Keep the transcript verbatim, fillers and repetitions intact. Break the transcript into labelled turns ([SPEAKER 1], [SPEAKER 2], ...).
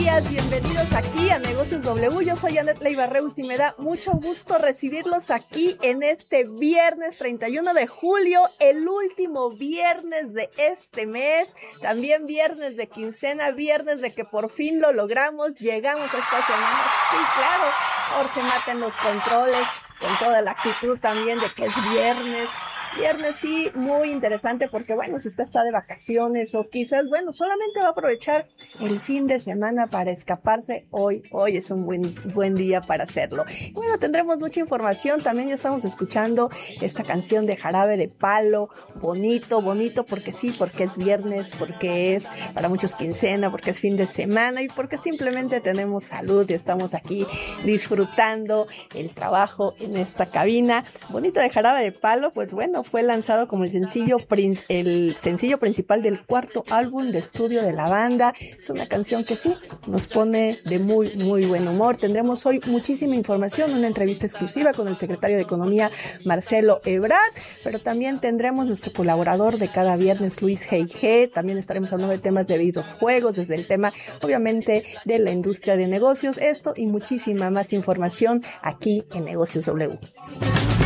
[SPEAKER 1] días, bienvenidos aquí a Negocios W. Yo soy Anet Leiva Reus y me da mucho gusto recibirlos aquí en este viernes treinta y uno de julio, el último viernes de este mes, también viernes de quincena, viernes de que por fin lo logramos, llegamos a esta semana. Sí, claro, Jorge Mata en los controles, con toda la actitud también de que es viernes. Viernes sí, muy interesante porque bueno, si usted está de vacaciones o quizás, bueno, solamente va a aprovechar el fin de semana para escaparse, hoy, hoy es un buen, buen día para hacerlo. Y bueno, tendremos mucha información, también ya estamos escuchando esta canción de Jarabe de Palo, bonito, bonito porque sí, porque es viernes, porque es para muchos quincena, porque es fin de semana y porque simplemente tenemos salud y estamos aquí disfrutando el trabajo en esta cabina. Bonito de Jarabe de Palo, pues bueno, fue lanzado como el sencillo, el sencillo principal del cuarto álbum de estudio de la banda. Es una canción que sí nos pone de muy, muy buen humor. Tendremos hoy muchísima información, una entrevista exclusiva con el secretario de Economía, Marcelo Ebrard, pero también tendremos nuestro colaborador de cada viernes, Luis G. También estaremos hablando de temas de videojuegos, desde el tema, obviamente, de la industria de negocios. Esto y muchísima más información aquí en Negocios W.